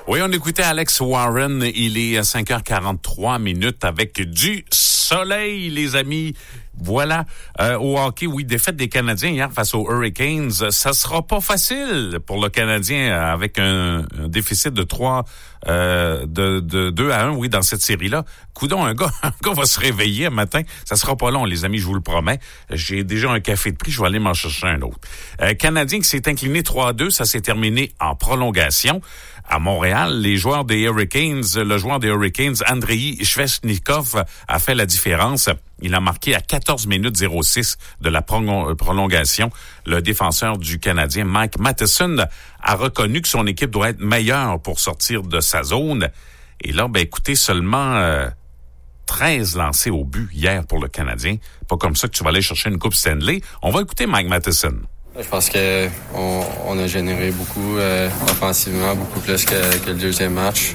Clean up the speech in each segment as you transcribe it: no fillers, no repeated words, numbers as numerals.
Oui, on écoutait Alex Warren. Il est 5h43 avec du soleil, les amis. Voilà. Au hockey, oui, défaite des Canadiens hier face aux Hurricanes. Ça sera pas facile pour le Canadien avec un déficit de 2-1, oui, dans cette série-là. Coudon, un gars va se réveiller un matin. Ça sera pas long, les amis, je vous le promets. J'ai déjà un café de prix, je vais aller m'en chercher un autre. Canadien qui s'est incliné 3-2, ça s'est terminé en prolongation. À Montréal, le joueur des Hurricanes, Andrei Svechnikov, a fait la différence. Il a marqué à 14 minutes 06 de la prolongation. Le défenseur du Canadien, Mike Matheson, a reconnu que son équipe doit être meilleure pour sortir de sa zone. Et là, écoutez, seulement 13 lancés au but hier pour le Canadien. Pas comme ça que tu vas aller chercher une Coupe Stanley. On va écouter Mike Matheson. Je pense qu'on a généré beaucoup offensivement, beaucoup plus que le deuxième match.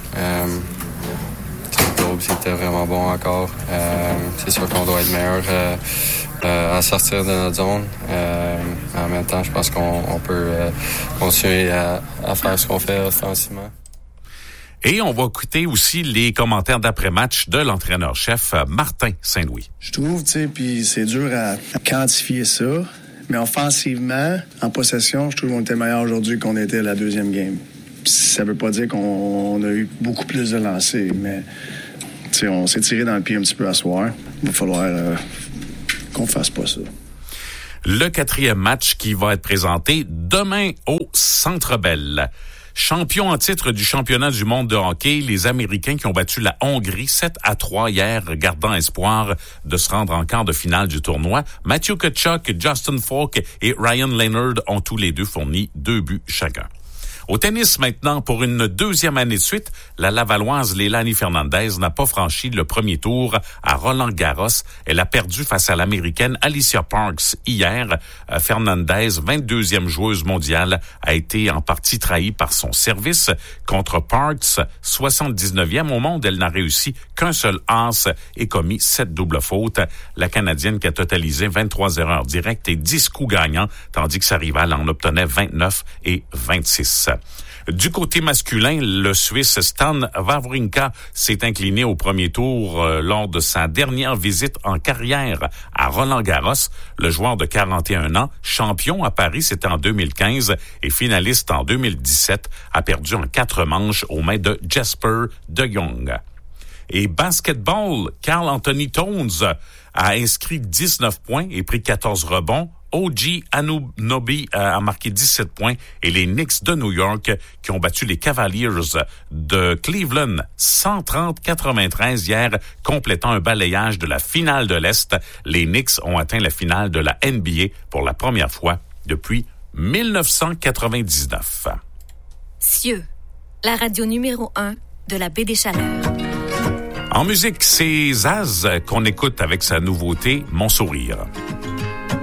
C'était vraiment bon encore. C'est sûr qu'on doit être meilleur à sortir de notre zone. En même temps, je pense qu'on peut continuer à faire ce qu'on fait offensivement. Et on va écouter aussi les commentaires d'après-match de l'entraîneur-chef Martin Saint-Louis. Je trouve, puis c'est dur à quantifier ça. Mais offensivement, en possession, je trouve qu'on était meilleur aujourd'hui qu'on était à la deuxième game. Ça veut pas dire qu'on a eu beaucoup plus de lancers, mais on s'est tiré dans le pied un petit peu à soir. Il va falloir qu'on fasse pas ça. Le 4e match qui va être présenté demain au Centre Bell. Champion en titre du championnat du monde de hockey, les Américains qui ont battu la Hongrie 7-3 hier, gardant espoir de se rendre en quart de finale du tournoi. Matthew Tkachuk, Justin Faulk et Ryan Leonard ont tous les deux fourni 2 buts chacun. Au tennis maintenant, pour une 2e année de suite, la Lavalloise Leilani Fernandez n'a pas franchi le premier tour à Roland-Garros. Elle a perdu face à l'Américaine Alicia Parks hier. Fernandez, 22e joueuse mondiale, a été en partie trahie par son service. Contre Parks, 79e au monde, elle n'a réussi qu'un seul as et commis 7 doubles fautes. La Canadienne qui a totalisé 23 erreurs directes et 10 coups gagnants, tandis que sa rivale en obtenait 29 et 26. Du côté masculin, le Suisse Stan Wawrinka s'est incliné au premier tour lors de sa dernière visite en carrière à Roland-Garros. Le joueur de 41 ans, champion à Paris, c'était en 2015 et finaliste en 2017, a perdu en 4 manches aux mains de Jesper de Jong. Et basketball, Karl Anthony Towns a inscrit 19 points et pris 14 rebonds. OG Anunoby a marqué 17 points et les Knicks de New York qui ont battu les Cavaliers de Cleveland 130-93 hier, complétant un balayage de la finale de l'Est. Les Knicks ont atteint la finale de la NBA pour la première fois depuis 1999. Cieux, la radio numéro 1 de la Baie des Chaleurs. En musique, c'est Zaz qu'on écoute avec sa nouveauté « Mon sourire ».